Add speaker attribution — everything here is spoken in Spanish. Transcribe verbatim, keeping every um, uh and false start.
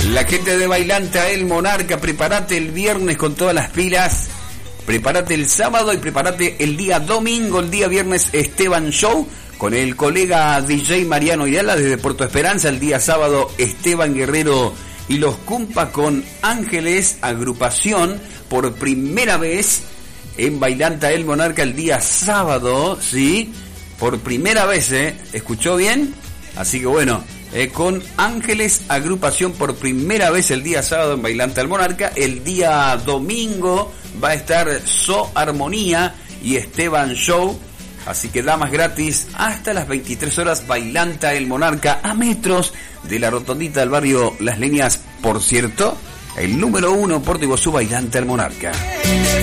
Speaker 1: La gente de Bailanta El Monarca, prepárate el viernes con todas las pilas, prepárate el sábado y prepárate el día domingo, el día viernes Esteban Show con el colega D J Mariano Ayala desde Puerto Esperanza, el día sábado Esteban Guerrero y los Cumpa con Ángeles, agrupación por primera vez en Bailanta El Monarca el día sábado, ¿sí? Por primera vez, ¿eh? ¿Escuchó bien? Así que bueno, eh, con Ángeles, agrupación por primera vez el día sábado en Bailanta El Monarca. El día domingo va a estar So Armonía y Esteban Show. Así que damas gratis hasta las veintitrés horas, Bailanta El Monarca, a metros de la rotondita del barrio Las Leñas. Por cierto, el número uno Puerto Iguazú, Bailanta El Monarca.